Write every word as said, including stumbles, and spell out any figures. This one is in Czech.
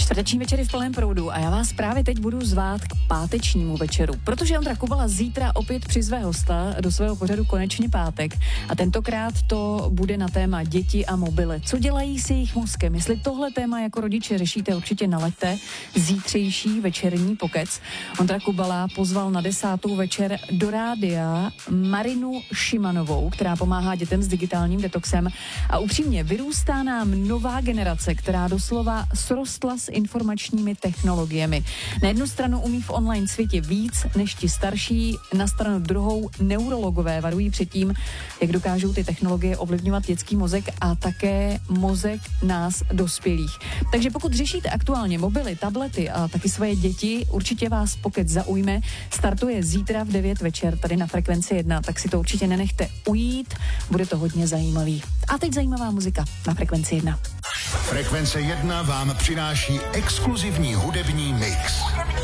Čtvrteční večery v plném proudu a já vás právě teď budu zvát k pátečnímu večeru, protože Ondra Kubala zítra opět přizve hosta do svého pořadu Konečně pátek a tentokrát to bude na téma děti a mobily. Co dělají s jejich mozkem? Jestli tohle téma jako rodiče řešíte, určitě nalaďte zítřejší večerní pokec. Ondra Kubala pozval na desátou večer do rádia Marinu Šimanovou, která pomáhá dětem s digitálním detoxem a upřímně vyrůstá nám nová generace, která doslova srostla s informačními technologiemi. Na jednu stranu umí v online světě víc než ti starší, na stranu druhou neurologové varují před tím, jak dokážou ty technologie ovlivňovat dětský mozek a také mozek nás dospělých. Takže pokud řešíte aktuálně mobily, tablety a taky svoje děti, určitě vás pokec zaujme. Startuje zítra v devět večer tady na Frekvenci jedna, tak si to určitě nenechte ujít, bude to hodně zajímavý. A teď zajímavá muzika na Frekvenci jedna. Frekvence jedna vám přináší exkluzivní hudební mix.